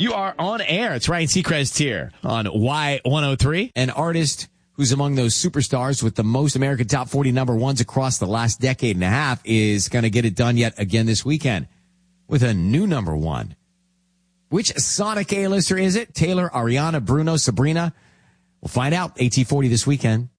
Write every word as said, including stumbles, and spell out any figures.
You are on air. It's Ryan Seacrest here on Y one oh three. An artist who's among those superstars with the most American Top forty number ones across the last decade and a half is going to get it done yet again this weekend with a new number one. Which Sonic A-lister is it? Taylor, Ariana, Bruno, Sabrina? We'll find out. A T forty this weekend.